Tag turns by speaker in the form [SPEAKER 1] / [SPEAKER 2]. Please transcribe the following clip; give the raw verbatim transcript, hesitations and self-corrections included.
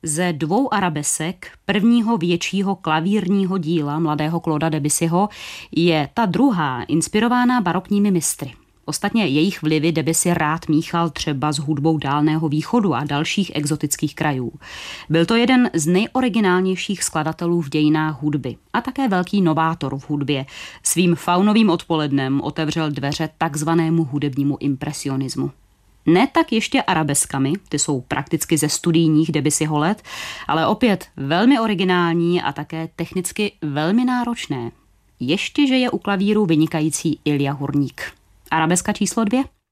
[SPEAKER 1] Ze dvou arabesek prvního většího klavírního díla mladého Clauda Debussyho je ta druhá inspirována barokními mistry. Ostatně jejich vlivy Debussy rád míchal třeba s hudbou Dálného východu a dalších exotických krajů. Byl to jeden z nejoriginálnějších skladatelů v dějinách hudby a také velký novátor v hudbě. Svým faunovým odpolednem otevřel dveře takzvanému hudebnímu impresionismu. Ne tak ještě arabeskami, ty jsou prakticky ze studijních Debussyho let, ale opět velmi originální a také technicky velmi náročné. Ještě, že je u klavíru vynikající Ilja Hurník. Arabeska číslo dvě.